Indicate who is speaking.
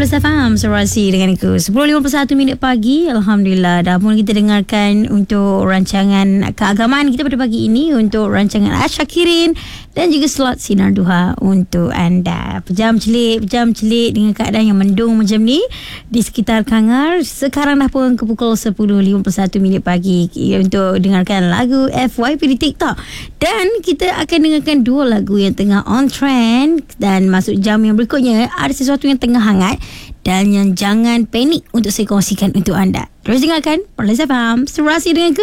Speaker 1: Perlis FM Serasi dengan aku 10.51 minit pagi. Alhamdulillah dah pun kita dengarkan untuk rancangan keagamaan kita pada pagi ini, untuk rancangan Asyakirin dan juga slot Sinar Duha untuk anda. Pejam celik dengan keadaan yang mendung macam ni di sekitar Kangar. Sekarang dah pun ke pukul 10.51 minit pagi untuk dengarkan lagu FYP di TikTok. Dan kita akan dengarkan dua lagu yang tengah on trend, dan masuk jam yang berikutnya ada sesuatu yang tengah hangat dan yang jangan panik untuk saya kongsikan untuk anda. Terus dengarkan Perlis FM Serasi dengan